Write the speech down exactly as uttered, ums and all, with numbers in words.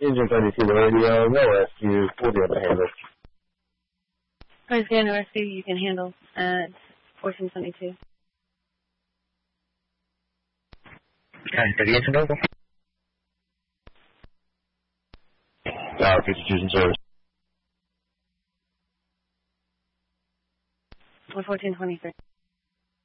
Engine thirty-two, the radio, no rescue, we'll be able to handle it. Price Scan, no rescue, you can handle at fourteen twenty-two. Okay, thirty-eight available. Tower fifty-two's in service. one fourteen twenty-three.